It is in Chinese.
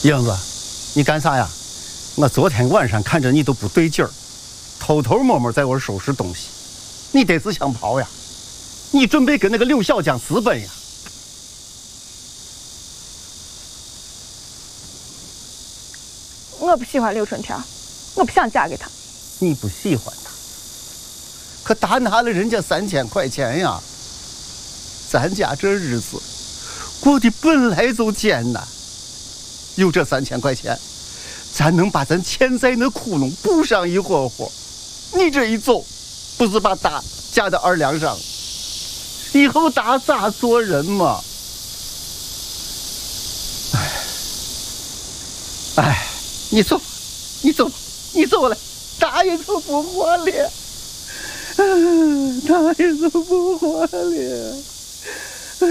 英子，你干啥呀？我昨天晚上看着你都不对劲儿，偷偷摸摸在我收拾东西，你得自相跑呀！你准备跟那个刘小江私奔呀？ 我不喜欢刘春条，我不想嫁给他。 你不喜欢他，可他拿了人家3000块钱呀！咱家这日子过得本来就艰难，有这3000块钱，咱能把咱欠债那窟窿补上一活活。你这一走，不是把大架到2两上，以后大咋做人嘛？哎，你走，你走，你走了，大爷就不活了，大爷就不活了。